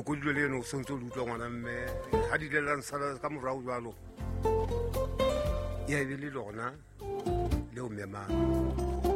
lekodilo le eno o sentse o le utlwa ngwana mme ga di lelang sala ka morago jalo ya e be le lona le o memang